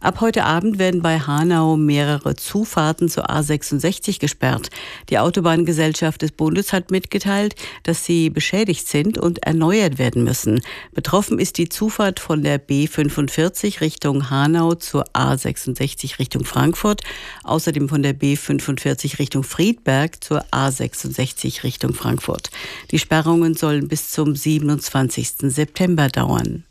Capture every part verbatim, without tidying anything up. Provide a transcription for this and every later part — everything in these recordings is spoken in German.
Ab heute Abend werden bei Hanau mehrere Zufahrten zur A sechsundsechzig gesperrt. Die Autobahngesellschaft des Bundes hat mitgeteilt, dass sie beschädigt sind und erneuert werden müssen. Betroffen ist die Zufahrt von der B fünfundvierzig Richtung Hanau zur A sechsundsechzig Richtung Frankfurt, außerdem von der B fünfundvierzig Richtung Friedberg zur A sechsundsechzig Richtung Frankfurt. Die Sperrungen sollen bis zum siebenundzwanzigsten September dauern.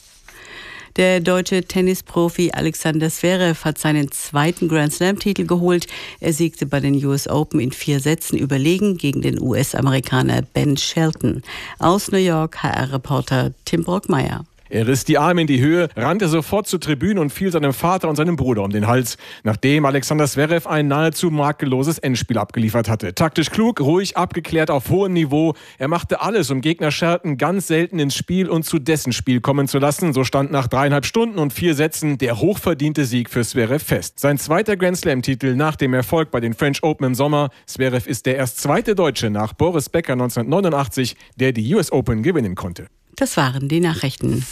Der deutsche Tennisprofi Alexander Zverev hat seinen zweiten Grand-Slam-Titel geholt. Er siegte bei den U S Open in vier Sätzen überlegen gegen den U S-Amerikaner Ben Shelton. Aus New York H R-Reporter Tim Brockmeier. Er riss die Arme in die Höhe, rannte sofort zur Tribüne und fiel seinem Vater und seinem Bruder um den Hals, nachdem Alexander Zverev ein nahezu makelloses Endspiel abgeliefert hatte. Taktisch klug, ruhig, abgeklärt, auf hohem Niveau. Er machte alles, um Gegner Shelton ganz selten ins Spiel und zu dessen Spiel kommen zu lassen. So stand nach dreieinhalb Stunden und vier Sätzen der hochverdiente Sieg für Zverev fest. Sein zweiter Grand-Slam-Titel nach dem Erfolg bei den French Open im Sommer. Zverev ist der erst zweite Deutsche nach Boris Becker neunzehnhundertneunundachtzig, der die U S Open gewinnen konnte. Das waren die Nachrichten.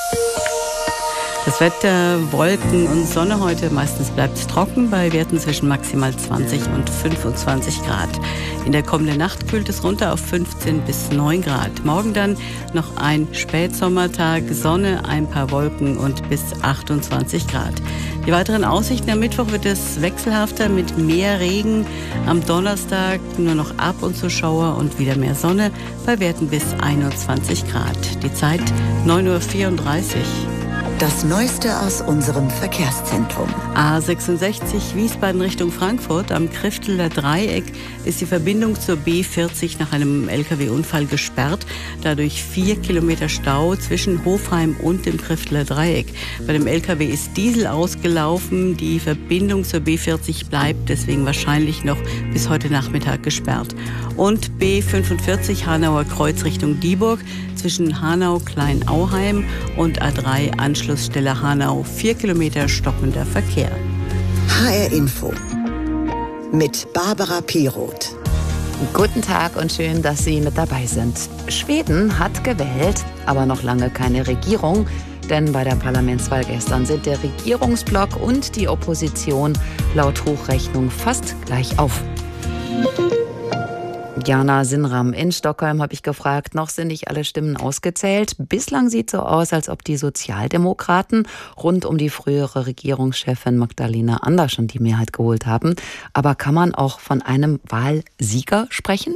Das Wetter, Wolken und Sonne heute. Meistens bleibt es trocken bei Werten zwischen maximal zwanzig und fünfundzwanzig Grad. In der kommenden Nacht kühlt es runter auf fünfzehn bis neun Grad. Morgen dann noch ein Spätsommertag, Sonne, ein paar Wolken und bis achtundzwanzig Grad. Die weiteren Aussichten: am Mittwoch wird es wechselhafter mit mehr Regen. Am Donnerstag nur noch ab und zu Schauer und wieder mehr Sonne bei Werten bis einundzwanzig Grad. Die Zeit neun Uhr vierunddreißig. Das Neueste aus unserem Verkehrszentrum. A sechsundsechzig Wiesbaden Richtung Frankfurt. Am Krifteler Dreieck ist die Verbindung zur B vierzig nach einem L K W-Unfall gesperrt. Dadurch vier Kilometer Stau zwischen Hofheim und dem Krifteler Dreieck. Bei dem L K W ist Diesel ausgelaufen. Die Verbindung zur B vierzig bleibt deswegen wahrscheinlich noch bis heute Nachmittag gesperrt. Und B fünfundvierzig Hanauer Kreuz Richtung Dieburg. Zwischen Hanau Kleinauheim und A drei Anschlussstelle Hanau vier Kilometer stockender Verkehr. H R Info mit Barbara Piroth. Guten Tag und schön, dass Sie mit dabei sind. Schweden hat gewählt, aber noch lange keine Regierung. Denn bei der Parlamentswahl gestern sind der Regierungsblock und die Opposition laut Hochrechnung fast gleich auf. Jana Sinram in Stockholm habe ich gefragt, noch sind nicht alle Stimmen ausgezählt. Bislang sieht so aus, als ob die Sozialdemokraten rund um die frühere Regierungschefin Magdalena Andersson die Mehrheit geholt haben. Aber kann man auch von einem Wahlsieger sprechen?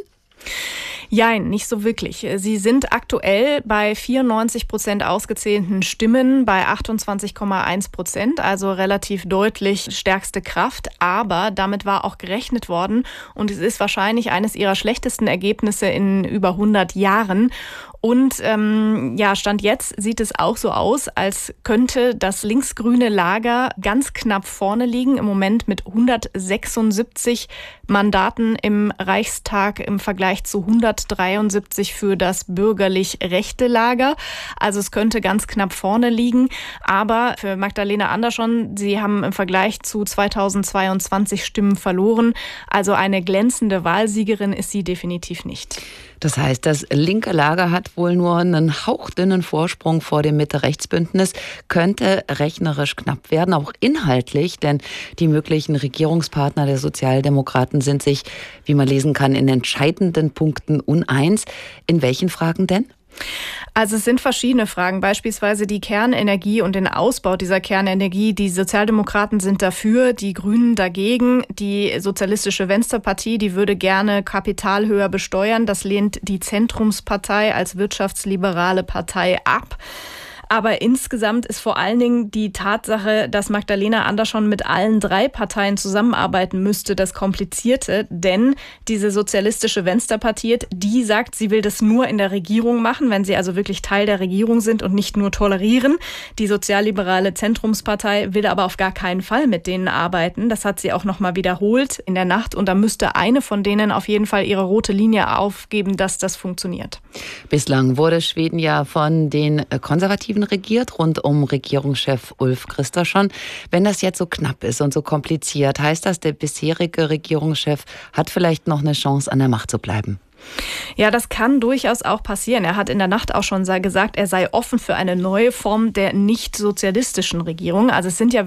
Jein, nicht so wirklich. Sie sind aktuell bei vierundneunzig Prozent ausgezählten Stimmen bei achtundzwanzig Komma eins Prozent, also relativ deutlich stärkste Kraft. Aber damit war auch gerechnet worden und es ist wahrscheinlich eines ihrer schlechtesten Ergebnisse in über hundert Jahren. Und ähm, ja, Stand jetzt sieht es auch so aus, als könnte das linksgrüne Lager ganz knapp vorne liegen. Im Moment mit hundertsechsundsiebzig Mandaten im Reichstag im Vergleich zu hundertdreiundsiebzig für das bürgerlich-rechte Lager. Also es könnte ganz knapp vorne liegen. Aber für Magdalena Andersson, sie haben im Vergleich zu zweitausendzweiundzwanzig Stimmen verloren. Also eine glänzende Wahlsiegerin ist sie definitiv nicht. Das heißt, das linke Lager hat wohl nur einen hauchdünnen Vorsprung vor dem Mitte-Rechts-Bündnis, könnte rechnerisch knapp werden, auch inhaltlich, denn die möglichen Regierungspartner der Sozialdemokraten sind sich, wie man lesen kann, in entscheidenden Punkten uneins. In welchen Fragen denn? Also es sind verschiedene Fragen, beispielsweise die Kernenergie und den Ausbau dieser Kernenergie. Die Sozialdemokraten sind dafür, die Grünen dagegen. Die Sozialistische Venstrepartie, die würde gerne Kapital höher besteuern. Das lehnt die Zentrumspartei als wirtschaftsliberale Partei ab. Aber insgesamt ist vor allen Dingen die Tatsache, dass Magdalena Andersson mit allen drei Parteien zusammenarbeiten müsste, das Komplizierte. Denn diese sozialistische Venstrepartie, die sagt, sie will das nur in der Regierung machen, wenn sie also wirklich Teil der Regierung sind und nicht nur tolerieren. Die sozialliberale Zentrumspartei will aber auf gar keinen Fall mit denen arbeiten. Das hat sie auch nochmal wiederholt in der Nacht. Und da müsste eine von denen auf jeden Fall ihre rote Linie aufgeben, dass das funktioniert. Bislang wurde Schweden ja von den Konservativen regiert, rund um Regierungschef Ulf Kristersson. Wenn das jetzt so knapp ist und so kompliziert, heißt das, der bisherige Regierungschef hat vielleicht noch eine Chance, an der Macht zu bleiben? Ja, das kann durchaus auch passieren. Er hat in der Nacht auch schon gesagt, er sei offen für eine neue Form der nicht sozialistischen Regierung. Also es sind ja